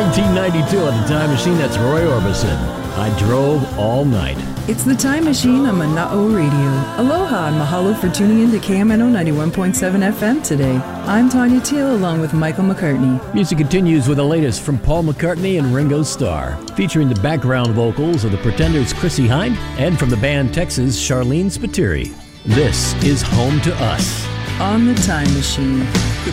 1992 on the Time Machine, that's Roy Orbison. I drove all night. It's the Time Machine on Mana'o Radio. Aloha and mahalo for tuning in to KMNO 91.7 FM today. I'm Tanya Teal along with Michael McCartney. Music continues with the latest from Paul McCartney and Ringo Starr, featuring the background vocals of the Pretenders' Chrissie Hynde and from the band Texas' Charlene Spiteri. This is Home to Us. On the Time Machine.